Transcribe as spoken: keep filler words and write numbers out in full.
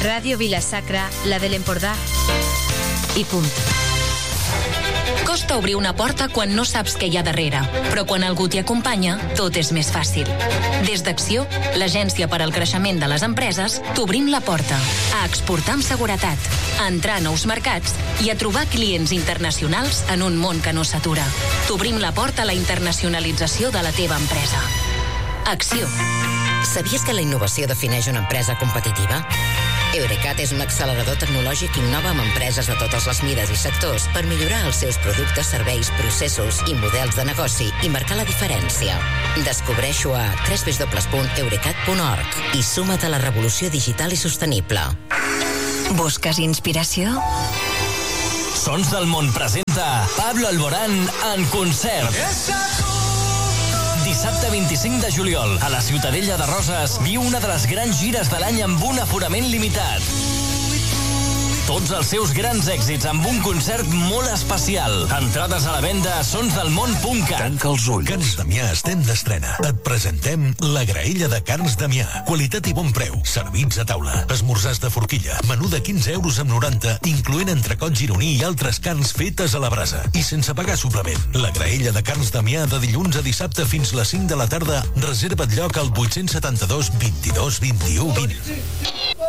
Ràdio Vila-sacra, la de l'Empordà. I punt. Costa obrir una porta quan no saps què hi ha darrere, però quan algú t'hi acompanya, tot és més fàcil. Des d'Acció, l'agència per al creixement de les empreses, t'obrim la porta a exportar amb seguretat, a entrar a nous mercats i a trobar clients internacionals en un món que no s'atura. T'obrim la porta a la internacionalització de la teva empresa. Acció. Sabies que la innovació defineix una empresa competitiva? Eurecat és un accelerador tecnològic que innova amb empreses de totes les mides i sectors per millorar els seus productes, serveis, processos i models de negoci i marcar la diferència. Descobreix-ho a w w w punt eurecat punt org i suma't a la revolució digital i sostenible. Busques inspiració? Sons del Món presenta Pablo Alborán en concert. Dissabte vint-i-cinc de juliol, a la Ciutadella de Roses, viu una de les grans gires de l'any amb un aforament limitat. Tots els seus grans èxits amb un concert molt especial. Entrades a la venda a sons del món punt cat. Tanca els ulls. Carns Damià estem d'estrena. Et presentem la graella de Carns Damià. Qualitat i bon preu. Servits a taula. Esmorzars de forquilla. Menú de quinze euros amb noranta, incloent entrecot gironí i altres carns fetes a la brasa. I sense pagar suplement. La graella de Carns Damià de dilluns a dissabte fins les cinc de la tarda. Reserva't lloc al vuit set dos, vint dos, vint u, vint.